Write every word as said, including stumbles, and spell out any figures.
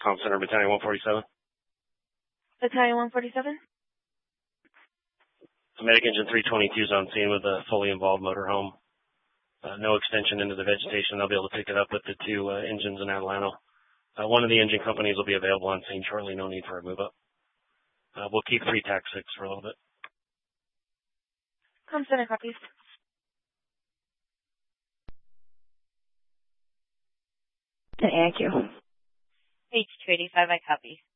Comm Center, Battalion one forty-seven. Battalion one forty-seven? Medic Engine three twenty-two is on scene with a fully involved motorhome. Uh, no extension into the vegetation. They'll be able to pick it up with the two uh, engines in Atlanta. Uh, one of the engine companies will be available on scene shortly. No need for a move-up. Uh, we'll keep three tac six for a little bit. Comm Center copies. Thank you. H two eighty-five, I copy.